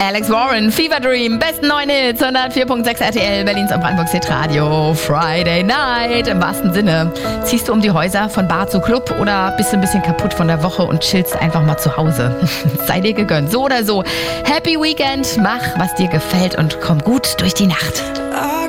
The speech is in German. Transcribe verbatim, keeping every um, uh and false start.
Alex Warren, Fever Dream, besten neuen Hits, hundertvier Komma sechs R T L, Berlins und Brandenburgs Hitradio. Friday Night im wahrsten Sinne. Ziehst du um die Häuser von Bar zu Club oder bist du ein bisschen kaputt von der Woche und chillst einfach mal zu Hause? Sei dir gegönnt. So oder so. Happy Weekend, mach, was dir gefällt und komm gut durch die Nacht.